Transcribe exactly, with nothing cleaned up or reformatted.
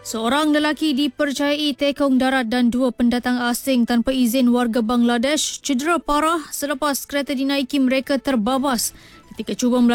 Seorang lelaki dipercayai tekong darat dan dua pendatang asing tanpa izin warga Bangladesh cedera parah selepas kereta dinaiki mereka terbabas ketika cuba